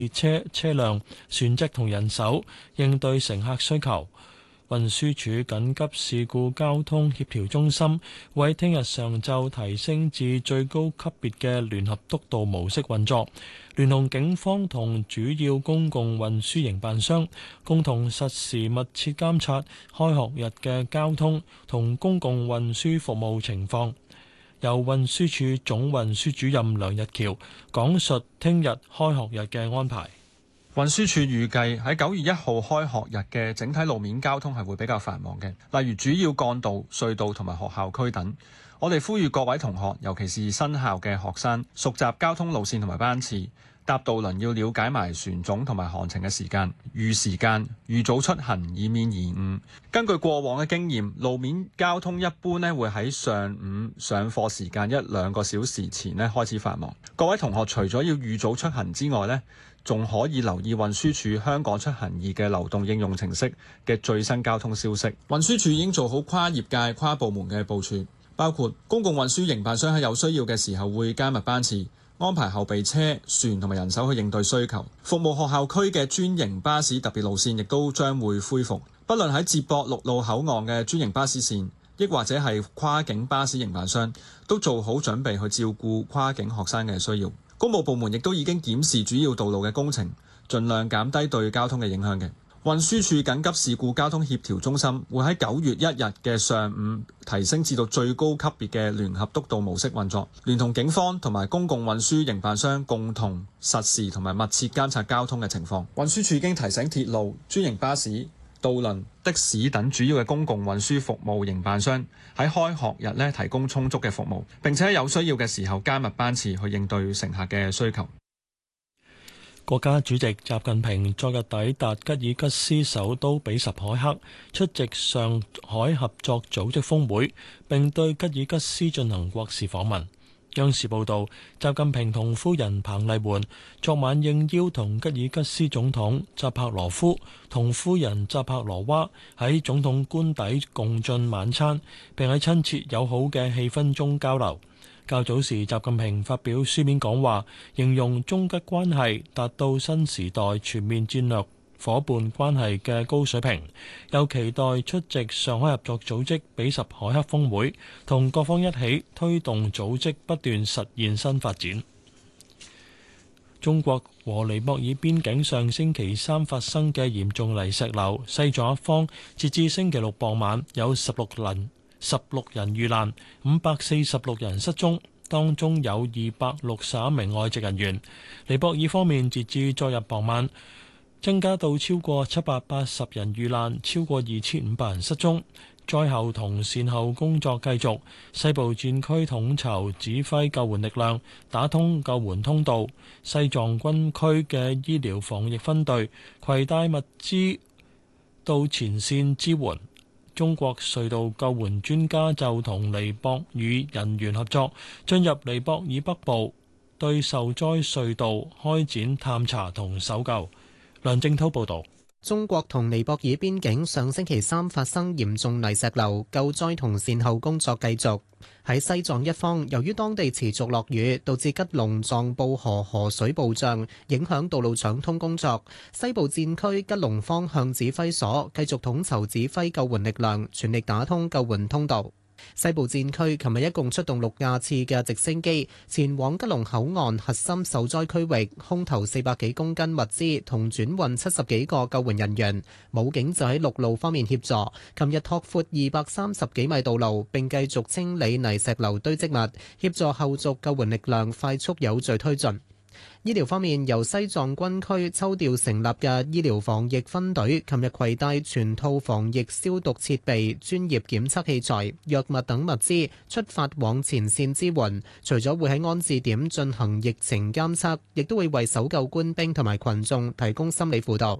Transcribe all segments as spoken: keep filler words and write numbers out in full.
列車、車輛、船隻同人手，應對乘客需求。運輸署緊急事故交通協調中心會喺聽日上晝提升至最高級別嘅聯合督導模式運作，聯同警方同主要公共運輸營辦商共同實時密切監察開學日嘅交通同公共運輸服務情況。由運輸署總運輸主任梁日橋講述聽日開學日嘅安排。 運輸署預計喺九月一號開學日嘅整體路面交通係會比較繁忙嘅，例如主要幹道、隧道同埋學校區等。我哋呼籲各位同學，尤其是新校嘅學生，熟習交通路線同埋班次。搭渡輪要了解埋船種同埋航程嘅時間，預時間預早出行，以免延誤。根據過往嘅經驗，路面交通一般咧會喺上午上課時間一兩個小時前咧開始繁忙。各位同學除咗要預早出行之外咧，仲可以留意運輸署香港出行易嘅流動應用程式嘅最新交通消息。運輸署已經做好跨業界、跨部門嘅部署，包括公共運輸營辦商喺有需要嘅時候會加密班次，安排後備車、船同埋人手去應對需求。服務學校區嘅專營巴士特別路線亦都將會恢復。不論喺接駁陸路口岸嘅專營巴士線，亦或者係跨境巴士營辦商，都做好準備去照顧跨境學生嘅需要。公務部門亦都已經檢視主要道路嘅工程，盡量減低對交通嘅影響嘅。運輸署緊急事故交通協調中心會喺九月一日嘅上午提升至到最高級別嘅聯合督導模式運作，聯同警方同埋公共運輸營辦商共同實時同埋密切監察交通嘅情況。運輸署已經提醒鐵路、專營巴士、渡輪、的士等主要嘅公共運輸服務營辦商喺開學日咧提供充足嘅服務，並且喺有需要嘅時候加密班次去應對乘客嘅需求。 國家主席習近平昨日抵達吉爾吉斯首都比什凱克，出席上海合作組織峰會，並對吉爾吉斯進行國事訪問。央視報道，習近平同夫人彭麗媛昨晚應邀同吉爾吉斯總統扎帕羅夫同夫人扎帕羅娃喺總統官邸共進晚餐，並喺親切友好嘅氣氛中交流。較早時，習近平發表書面講話，形容中吉關係達到新時代全面戰略夥伴關係嘅高水平，又期待出席上海合作組織比什凱克峰會，同各方一起推動組織不斷實現新發展。中國和尼泊爾邊境上星期三發生嘅嚴重泥石流，西藏一方截至星期六傍晚有十六人十六人遇難，五百四十六人失蹤，當中有二百六十一名外籍人員。尼泊爾方面截至昨日傍晚，增加到超過七百八十人遇難，超過二千五百人失蹤。災後同善後工作繼續，西部戰區統籌指揮救援力量，打通救援通道。西藏軍區嘅醫療防疫分隊攜帶物資到前線支援。中國隧道救援專家就同尼泊爾人員合作，進入尼泊爾北部，對受災隧道開展探查同搜救。梁正濤報道。 中國同尼泊爾邊境上星期三發生嚴重泥石流，救災同善後工作繼續。喺西藏一方，由於當地持續落雨，導致吉隆藏布河河水暴漲，影響道路暢通工作。西部戰區吉隆方向指揮所繼續統籌指揮救援力量，全力打通救援通道。西部戰區琴日一共出動六架次嘅直升機前往吉隆口岸核心受災區域，空投四百幾公斤物資同轉運七十幾個救援人員。武警就喺陸路方面協助，琴日拓闊二百三十幾米道路，並繼續清理泥石流堆積物，協助後續救援力量快速有序推進。醫療方面，由西藏軍區抽調成立嘅醫療防疫分隊，琴日攜帶全套防疫消毒設備、專業檢測器材、藥物等物資出發往前線支援。除咗會喺安置點進行疫情監測，亦都會為搜救官兵同埋群眾提供心理輔導。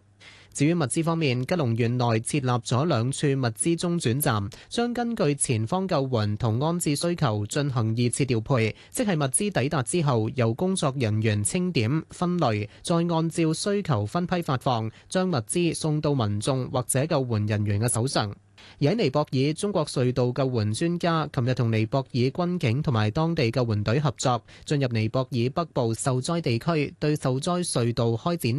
至於物資方面，吉隆縣內設立咗兩處物資中轉站，將根據前方救援同安置需求進行二次調配，即係物資抵達之後，由工作人員清點、分類，再按照需求分批發放，將物資送到民眾或者救援人員嘅手上。而喺尼泊爾，中國隧道救援專家琴日同尼泊爾軍警同埋當地救援隊合作，進入尼泊爾北部受災地區，對受災隧道開展